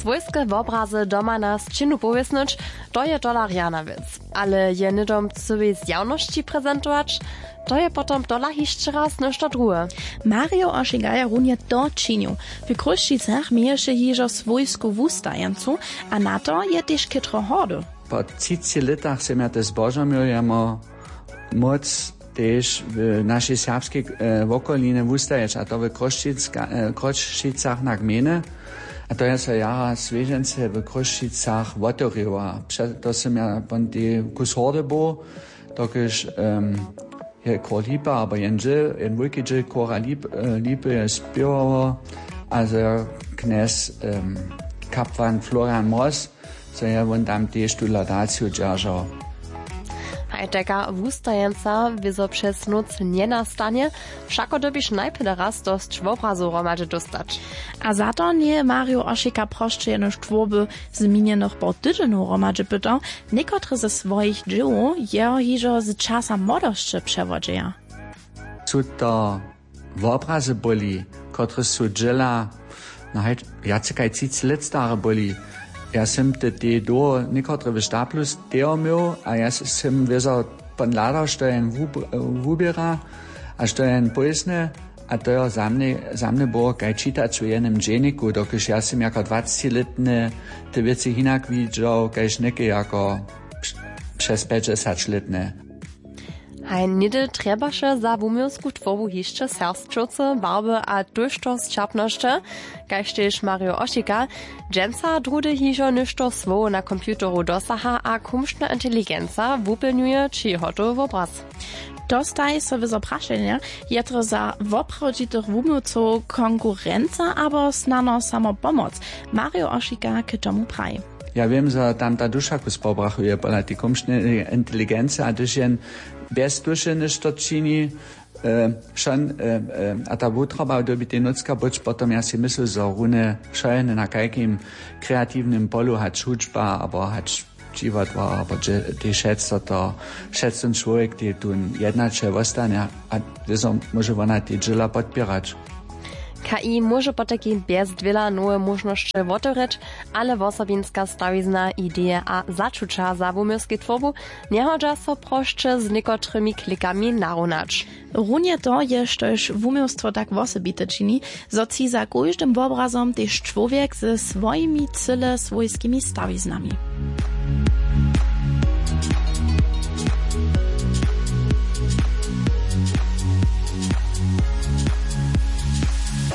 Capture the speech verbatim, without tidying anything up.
Swojske wobrazy doma na scinu powiesnąć, to je dola rjana wiec. Ale je nidom cywej z jawności prezentować, to je potom dola jeszcze raz nešto drugie. Mario Oshigaja runie to činił. W Kruščicach mieješe hižo swojsku wustajencu, a na to je też kytro hordy. Po třiceti letach sem ja te zbožomujemo moc też w naszej serbskiej e, okoline wustajeć, a to w Kruščicach na gminy. A to ja se jara svežence w Kruščicach otvorila. To sem ja pon die kus horde bo, dokiž um, je kor lipa, aber jen džil, jen veliki džil kora lip, uh, lipe je spěvalo, also knes um, kapvan Florian Moss, so ja von tam też tu laudaciju džaržal. Hej, taka wustajenca wizo przez noc nie nastanie, wszako dobisz najpierw raz dość wobrazu romadze dostać. A za to nie Mario Oshika proszczy jeno sztwoby z minionych po tydzienu romadze pytał, niekotre ze swoich dzieł jeho hižo z czasa młodości przewodzieja. Su to wobrazy boli, kotre su dżela, no hej, jacekaj cic let stare boli. Ja sam te te do niekotre w Staplus teo miał, a ja sam wiedział pan lada stojen wubira, a stojen poisne, a to ja zamne, zamne było kaj czytać w jednym dzienniku, dokiż ja sam jako dwudziestoletny te wiece hinak widział, kajż niekie jako przez pięćdziesięcioletny. Hej, nide trebaše za wumielsku tworbu jeszcze sersčoce, barby a tuštost čapnošte, kaž tež Mario Oshika, dżemca drude hižo ništo svoje na komputeru dosaha a kumštna inteligenca wupilňuje či hotov obraz. Dostaj so w zapraszenia, jetro za woprawdzitych wumielców konkurenca, abo snano samo pomoc. Mario Oshika k tomu praj. Ja wiem, że tam ta dusza kus pobrachuje, pola tej kumštnej inteligencji, a też jen bez duszy niż to czyni, e, schon, e, e, a ta wutroba dobi tej nucka, boć potom ja si myślę, że rune szajene na jakim kreatywnym polu hat szuczba, albo hat dziwadła, albo te szedce to, szedcen człowiek, die tun jednacze wostania, a wieso może ona te dżela podpierać. K I może po takiej bez dwiela nowe możności otworzyć, ale wosobinska stawizna idea a zaczucia za wumielskie tworbu nie chodzi so proszcze z niekotrymi klikami narunać. Runie to jest też wumielstwo tak wosobite czyni, zo ci za każdym obrazom też człowiek ze swoimi cyle swojskimi stawiznami.